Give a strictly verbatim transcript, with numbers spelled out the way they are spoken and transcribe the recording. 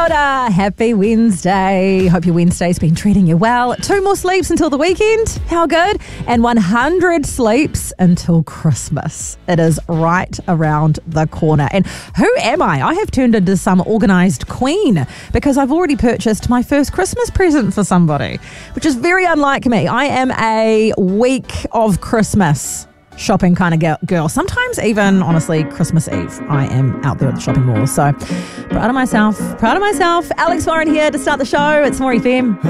order. Happy Wednesday. Hope your Wednesday's been treating you well. Two more sleeps until the weekend. How good? And one hundred sleeps until Christmas. It is right around the corner. And who am I? I have turned into some organised queen because I've already purchased my first Christmas present for somebody, which is very unlike me. I am a week of Christmas shopping kind of girl. Sometimes even, honestly, Christmas Eve, I am out there at the shopping mall. So proud of myself. Proud of myself. Alex Warren here to start the show. It's More F M.